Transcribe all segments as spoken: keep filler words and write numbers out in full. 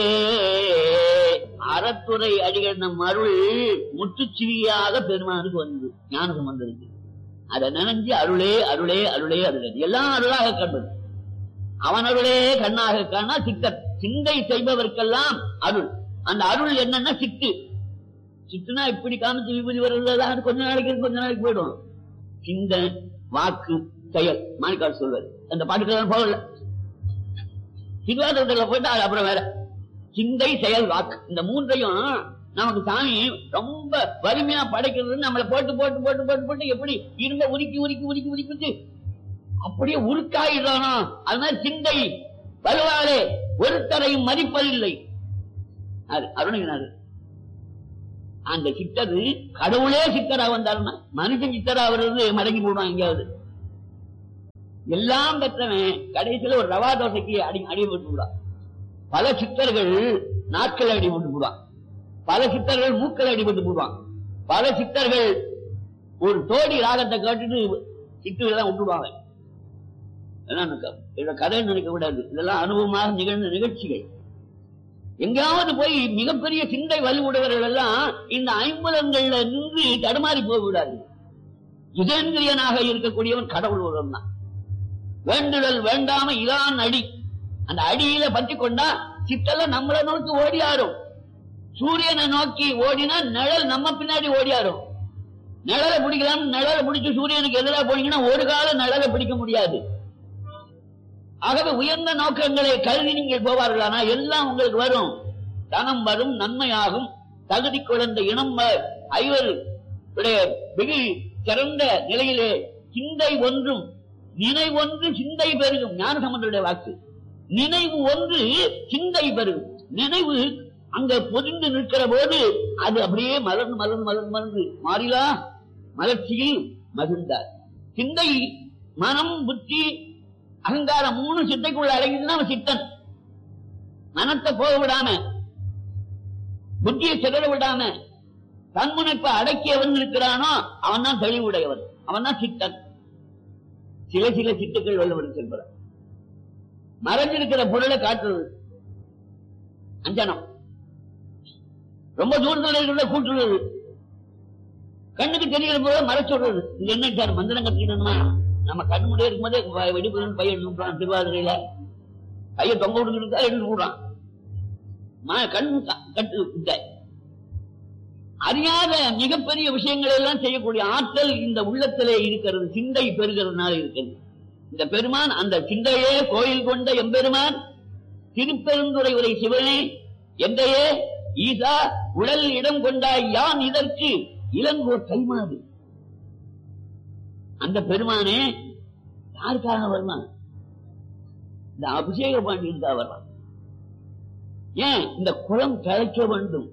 அறத்துறை அடிகள் நம் அருள் முற்றுச்சிவியாக பெருமானுக்கு வந்தது, ஞானசம் வந்திருக்கு. அதை நினைஞ்சு அருளே அருளே அருளே அருளே எல்லாம் அருளாக கண்டது. அவன் அருளே கண்ணாக காணா சித்தர். சிந்தை செய்பவர்க்கெல்லாம் அருள். அந்த அருள் என்னன்னா சித்து. சித்துனா இப்படி காமிச்சு விபூதி வருவதாக கொஞ்ச நாளைக்கு கொஞ்ச நாளைக்கு போயிடும். சிந்தனை, வாக்கு, செயல். மாணிக்கால் சொல்வார். அந்த பாட்டுக்கெல்லாம் போகல, சிவாதத்துல போயிட்டு அப்புறம் வேற. சிந்தை, செயல், வாக்கு, இந்த மூன்றையும் நமக்கு சாமி ரொம்ப வலிமையா படைக்கிறது. நம்மளை போட்டு போட்டு போட்டு போட்டு போட்டு எப்படி இருந்த உருக்கி உருக்கி உருக்கி உருக்கிட்டு அப்படியே உருக்காயிடறானோ அது மாதிரி சிந்தை வலுவாலே ஒருத்தரையும் மதிப்பதில்லை. அது அருணகிரிநாதர். அந்த சித்தர் கடவுளே சித்தரா வந்தாருன்னா மனுஷன் சித்தரா வருது மடங்கி போடுவான். எங்கேயாவது எல்லாம் பெற்றவன் கடைசியில ஒரு ரவா தோசைக்கு அடி அடிபட்டு விடுவான். பல சித்தர்கள் நாட்கள் அடிபட்டு போடுவான். பல சித்தர்கள் மூக்கள் அடிபட்டு போடுவான். பல சித்தர்கள் ஒரு தோடி ராகத்தை கேட்டுட்டு சித்துலாம் விட்டுடுவாங்க. கதை நினைக்க கூடாது. இதெல்லாம் அனுபவமாக நிகழ்ந்த நிகழ்ச்சிகள். எங்காவது போய் மிகப்பெரிய சிந்தை வலுவுடையவர்கள் எல்லாம் இந்த ஐம்புலங்கள்ல நின்று தடுமாறி போய்விடாது. இதேந்திரியனாக இருக்கக்கூடியவன் கடவுள் ஒருவன் தான். வேண்டுதல் வேண்டாம இதான் அடி. அந்த அடியில பற்றி கொண்டா சித்தெல்லாம் நம்மளை நோக்கி ஓடியாரும். சூரியனை நோக்கி ஓடினா நிழல் நம்ம பின்னாடி ஓடியாரும். நிழலை பிடிக்கலாம். நிழலை பிடிச்சு சூரியனுக்கு எதிராக போனீங்கன்னா ஒரு காலம் நிழலை பிடிக்க முடியாது. ஆகவே உயர்ந்த நோக்கங்களை கருதி நீங்கள் போவார்களானா எல்லாம் உங்களுக்கு வரும். தனம் வரும், நன்மையாகும், தகுதி குழந்த இனம் ஐவர் வெகு சிறந்த நிலையிலே சிந்தை ஒன்றும் நினைவொன்று சிந்தை பெருகும். ஞானசம்பந்தருடைய வாக்கு. நினைவு ஒன்று சிந்தை பெருகும். நினைவு அங்க பொதிந்து நிற்கிற போது அது அப்படியே மலர்ந்து மலர்ந்து மலர்ந்து மலர்ந்து மாறிலா மலர்ச்சியில் மகிழ்ந்தார். சிந்தை, மனம், புத்தி, அகங்காரம் மூணு சித்தைக்குள்ள அடங்கிதுன்னா அவன் சித்தன். மனத்தை போக விடாம, புத்தியை சிதற விடாம தன்முனைப்பை அடக்கியவன் இருக்கிறானோ அவன் தான் தெளிவுடையவன். அவன் தான் சித்தன். சில சில சித்துக்கள் வல்லவன் செல்கிறார். மறைஞ்சிருக்கிற பொருளை காட்டுறது அஞ்சனம். ரொம்ப தூரத்தில் இருக்கிறத கூட்டுறது. கண்ணுக்கு தெரிகிற போது மறைச்சுடுறது. இது என்ன சார் மந்திரம் கட்டிக்கணுமா? நம்ம கண் முடிய இருக்கும் போதே வெடிப்புடன் பையன் எடுத்துட்டான். திருவாதிரையில பைய தொங்க விடுக்கிறதுக்காக எடுத்து விடுறான். கண் கட்டு அறியாத மிகப்பெரிய விஷயங்கள் எல்லாம் செய்யக்கூடிய ஆற்றல் இந்த உள்ளத்திலே இருக்கிறது. சிந்தை பெறுகிறதுனால இருக்கிறது. இந்த பெருமான் அந்த சிந்தையே கோயில் கொண்ட எம்பெருமான் திருப்பெருந்துறை உரை சிவனே எந்தையே ஈசா உடல் இடம் கொண்டாய் யான் இதற்கு இளங்கோர் கைமாறு. அந்த பெருமானே யாருக்காக வரலாம்? இந்த அபிஷேக பாண்டியனுக்காக வரலாம். ஏன் இந்த குளம் கலைக்க வேண்டும்?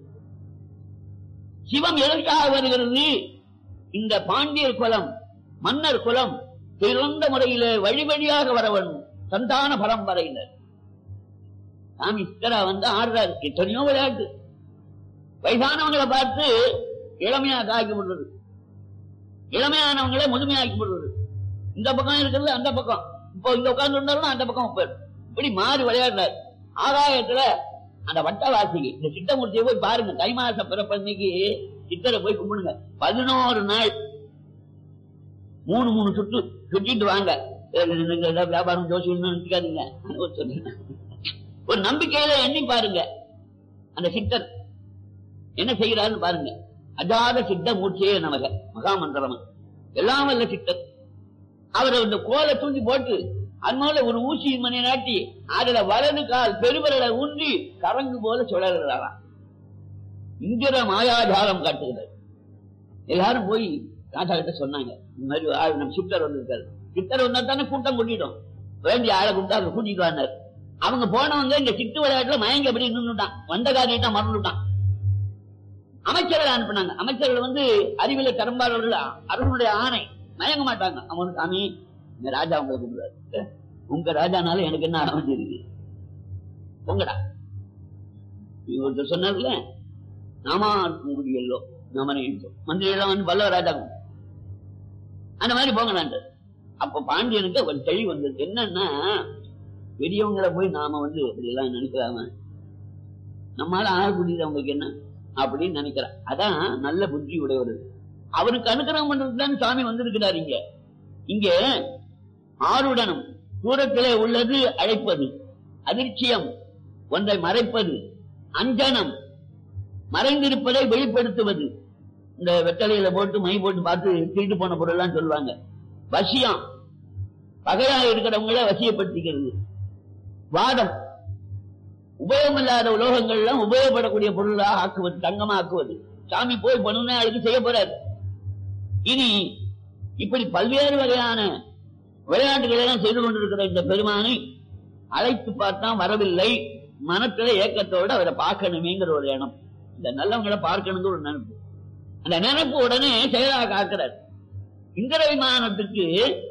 சிவம் எதற்காக வருகிறது? இந்த பாண்டியர் குலம், மன்னர் குலம் சிறந்த முறையில வழி வழியாக வர வேண்டும். சந்தான பரம்பரையினர் சாமி சித்தரா வந்து ஆடுறாரு. எத்தனையோ விளையாட்டு. வயசானவங்களை பார்த்து இளமையா காக்கி விடுறது, இளமையானவங்களே முதுமையாக்கி விடுறது. இந்த பக்கம் இருக்கிறது அந்த பக்கம். இப்போ இங்க உட்கார்ந்து இருந்தாலும் அந்த பக்கம் போயிடும். இப்படி மாறி விளையாடுறாரு. ஆகாயத்துல அந்த வட்டவாசிக்கு இந்த சித்தமூர்த்தியை போய் பாருங்க. தை மாச பிறப்பன்னைக்கு சித்தரை போய் கும்பிடுங்க. பதினோரு நாள் மூணு மூணு சுற்று சுற்றிட்டு வாங்க. வியாபாரம் ஜோசியம் நினைக்காதீங்க. ஒரு நம்பிக்கையில எண்ணி பாருங்க. அந்த சித்தர் என்ன செய்கிறாருன்னு பாருங்க. அஜாத சித்த மூர்த்தியே நமக மகாமந்திரம் எல்லாம் வல்ல சித்தர். அவரை இந்த கோலை தூண்டி போட்டு அதனால ஒரு ஊசி மணி நாட்டி அதுல வலது கால் பெருவிரலை ஊன்றி கரங்கு போல சுழறாராம். இந்திர மாயாஜாலம் காட்டுகிறார். எல்லாரும் போய் ராஜா கிட்ட சொன்னாங்க, இந்த மாதிரி நம்ம சித்தர் வந்திருக்காரு. சித்தர் வந்தா தானே கூட்டம் கூட்டிட்டோம். வேண்டிய ஆளை கூட்டா அதை கூட்டிட்டு வந்தார். அவங்க போனவங்க இந்த சிட்டு விளையாட்டுல மயங்க அப்படி நின்றுட்டான். வந்த காரியத்தான் மறந்துட்டான். அமைச்சர்கள் அனுப்பினாங்க. அமைச்சர்கள் வந்து அறிவில தரம்பாளர்கள் அரசனுடைய ஆணை மயங்க மாட்டாங்க. அவனுக்கு சாமி இந்த ராஜா உங்களை கூப்பிடுறாரு. உங்க ராஜானால எனக்கு என்ன அமைச்சிருக்கு உங்கடா. இவர்கிட்ட சொன்னார்ல நாமா எல்லோ நாமனே மந்திரி எல்லாம் வந்து பல்லவ ராஜா அந்த மாதிரி போங்கடான்ட்டு. அப்ப பாண்டியனுக்கு ஒரு தெளிவு வந்தது. என்னன்னா பெரியவங்களை போய் நாம வந்து எல்லாம் நினைக்கலாம நம்மளால ஆகக்கூடியது அவங்களுக்கு என்ன அப்படின்னு நினைக்கிறார். அதான் நல்ல புத்தி உடையவர். அவருக்கு அனுகிரகம் பண்றதுதான் சாமி வந்திருக்கிறார். இங்க இங்க ஆருடனும் தூரத்திலே உள்ளது அழைப்பது, அதிர்ச்சியம் ஒன்றை மறைப்பது, அஞ்சனம் மறைந்திருப்பதை வெளிப்படுத்துவது. இந்த வெட்டலையில போட்டு மை போட்டு பார்த்து தீட்டு போன பொருள் எல்லாம் சொல்லுவாங்க. வசியம் பகையா இருக்கிறவங்கள வசியப்படுத்திக்கிறது. வாதம் உபயோகம் இல்லாத உலோகங்கள் எல்லாம் உபயோகப்படக்கூடிய பொருளாக ஆக்குவது, தங்கமா ஆக்குவது. சாமி போய் பண்ணுனா அதுக்கு செய்ய போறாரு. இனி இப்படி பல்வேறு வகையான விளையாட்டுகளை எல்லாம் செய்து கொண்டிருக்கிற இந்த பெருமானை அழைத்து பார்த்தா வரவில்லை. மனத்தில ஏக்கத்தோடு அவரை பார்க்கணுமேங்கிற ஒரு எண்ணம், இந்த நல்லவங்களை பார்க்கணுங்கிற ஒரு நினைப்பு. அந்த நினைப்பு உடனே செயலாக ஆக்குறார். இந்திர விமானத்துக்கு